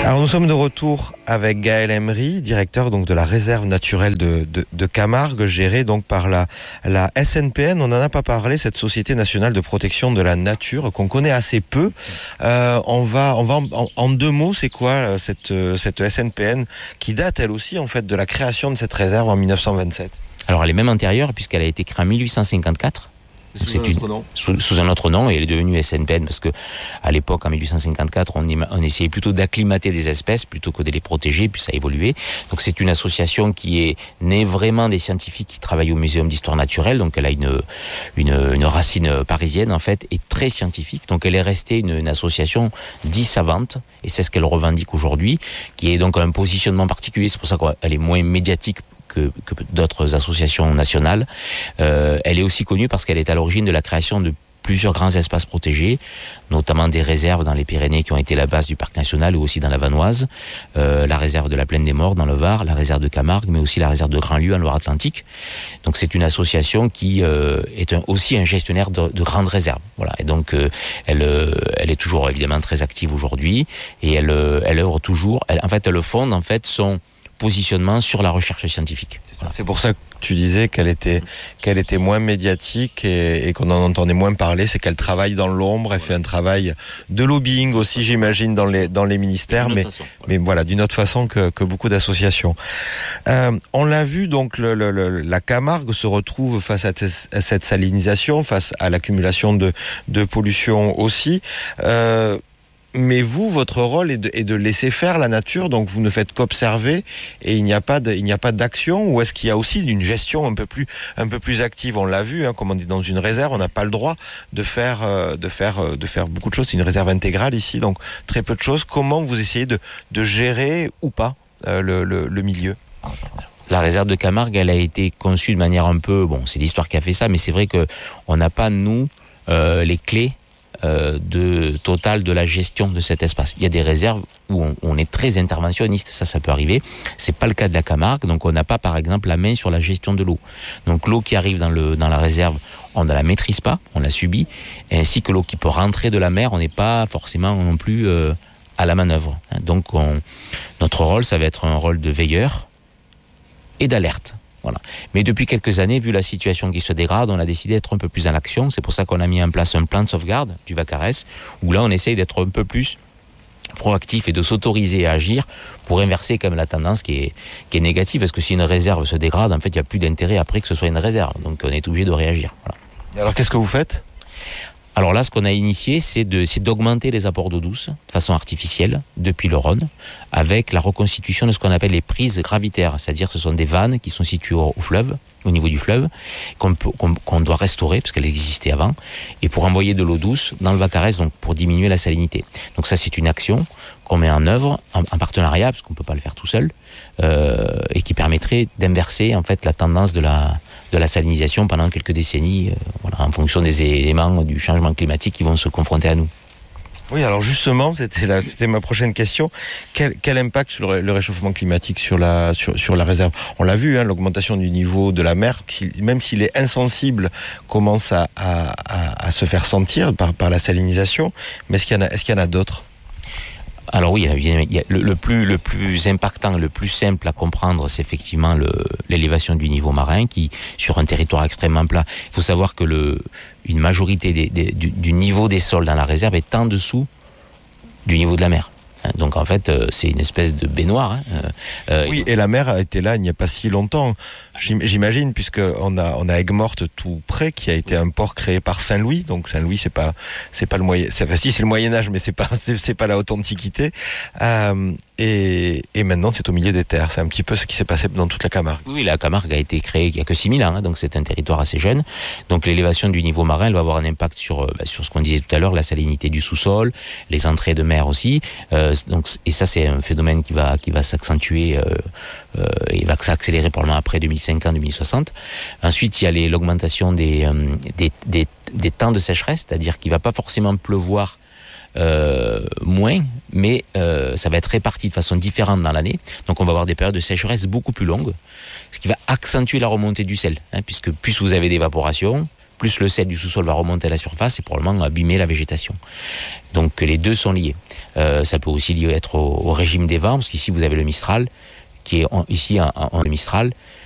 Alors nous sommes de retour avec Gaël Emery, directeur donc de la réserve naturelle de Camargue, gérée donc par la SNPN. On n'en a pas parlé, cette Société nationale de protection de la nature qu'on connaît assez peu. On va en deux mots, c'est quoi cette SNPN qui date elle aussi en fait de la création de cette réserve en 1927? Alors elle est même antérieure puisqu'elle a été créée en 1854. Sous un autre nom, et elle est devenue SNPN parce que à l'époque, en 1854, on essayait plutôt d'acclimater des espèces plutôt que de les protéger, puis ça a évolué. Donc c'est une association qui est née vraiment des scientifiques qui travaillent au Muséum d'histoire naturelle, donc elle a une racine parisienne en fait, et très scientifique. Donc elle est restée une association dite savante, et c'est ce qu'elle revendique aujourd'hui, qui est donc un positionnement particulier, c'est pour ça qu'elle est moins médiatique que d'autres associations nationales. Elle est aussi connue parce qu'elle est à l'origine de la création de plusieurs grands espaces protégés, notamment des réserves dans les Pyrénées qui ont été la base du parc national ou aussi dans la Vanoise, la réserve de la Plaine des Morts dans le Var, la réserve de Camargue, mais aussi la réserve de Grandlieu en Loire-Atlantique. Donc c'est une association qui est aussi un gestionnaire de grandes réserves. Voilà. Et donc elle est toujours évidemment très active aujourd'hui et elle œuvre toujours. Elle fonde en fait son positionnement sur la recherche scientifique. Voilà. C'est pour ça que tu disais qu'elle était moins médiatique et qu'on en entendait moins parler, c'est qu'elle travaille dans l'ombre, elle fait un travail de lobbying aussi, j'imagine, dans les ministères, mais voilà, d'une autre façon que beaucoup d'associations. On l'a vu, donc la Camargue se retrouve face à cette salinisation, face à l'accumulation de pollution aussi. Mais vous, votre rôle est de laisser faire la nature, donc vous ne faites qu'observer et il n'y a pas d'action, ou est-ce qu'il y a aussi une gestion un peu plus active? On l'a vu, comme on dit dans une réserve, on n'a pas le droit de faire beaucoup de choses. C'est une réserve intégrale ici, donc très peu de choses. Comment vous essayez de gérer ou pas le milieu? La réserve de Camargue, elle a été conçue de manière un peu, c'est l'histoire qui a fait ça, mais c'est vrai que on n'a pas nous les clés totale de la gestion de cet espace. Il y a des réserves où on est très interventionniste, ça peut arriver. C'est pas le cas de la Camargue, donc on n'a pas par exemple la main sur la gestion de l'eau. Donc l'eau qui arrive dans la réserve, on ne la maîtrise pas, on la subit, ainsi que l'eau qui peut rentrer de la mer, on n'est pas forcément non plus à la manœuvre. Donc notre rôle, ça va être un rôle de veilleur et d'alerte. Voilà. Mais depuis quelques années, vu la situation qui se dégrade, on a décidé d'être un peu plus en action. C'est pour ça qu'on a mis en place un plan de sauvegarde du Vacarès, où là on essaye d'être un peu plus proactif et de s'autoriser à agir pour inverser quand même la tendance qui est négative. Parce que si une réserve se dégrade, en fait, il n'y a plus d'intérêt après que ce soit une réserve. Donc on est obligé de réagir. Voilà. Et alors qu'est-ce que vous faites ? Alors là, ce qu'on a initié, c'est d'augmenter les apports d'eau douce de façon artificielle depuis le Rhône, avec la reconstitution de ce qu'on appelle les prises gravitaires, c'est-à-dire ce sont des vannes qui sont situées au fleuve, au niveau du fleuve, qu'on doit restaurer parce qu'elles existaient avant, et pour envoyer de l'eau douce dans le Vacarès, donc pour diminuer la salinité. Donc ça, c'est une action qu'on met en œuvre en partenariat, parce qu'on peut pas le faire tout seul, et qui permettrait d'inverser en fait la tendance de la salinisation pendant quelques décennies, en fonction des éléments du changement climatique qui vont se confronter à nous. Oui, alors justement, c'était ma prochaine question. Quel impact sur le réchauffement climatique sur la réserve? On l'a vu, l'augmentation du niveau de la mer, même s'il est insensible, commence à se faire sentir par la salinisation. Mais est-ce qu'il y en a d'autres? Alors oui, il y a le plus impactant, le plus simple à comprendre, c'est effectivement l'élévation du niveau marin qui, sur un territoire extrêmement plat, il faut savoir que une majorité du niveau des sols dans la réserve est en dessous du niveau de la mer. Donc en fait, c'est une espèce de baignoire. Oui, et la mer a été là il n'y a pas si longtemps, j'imagine, puisque on a Aigues-Mortes tout près, qui a été un port créé par Saint-Louis. Donc Saint-Louis, c'est pas le Moyen, c'est le Moyen Âge, mais c'est pas la haute antiquité. Et maintenant, c'est au milieu des terres. C'est un petit peu ce qui s'est passé dans toute la Camargue. Oui, la Camargue a été créée il y a que 6000 ans, donc c'est un territoire assez jeune. Donc l'élévation du niveau marin, elle va avoir un impact sur ce qu'on disait tout à l'heure, la salinité du sous-sol, les entrées de mer aussi. Et ça, c'est un phénomène qui va s'accentuer et va s'accélérer probablement après 2050-2060. Ensuite, il y a l'augmentation des temps de sécheresse, c'est-à-dire qu'il va pas forcément pleuvoir moins, mais ça va être réparti de façon différente dans l'année. Donc on va avoir des périodes de sécheresse beaucoup plus longues, ce qui va accentuer la remontée du sel, puisque plus vous avez d'évaporation, plus le sel du sous-sol va remonter à la surface et probablement abîmer la végétation. Donc les deux sont liés. Ça peut aussi être au régime des vents, parce qu'ici vous avez le Mistral, qui est ici un Mistral,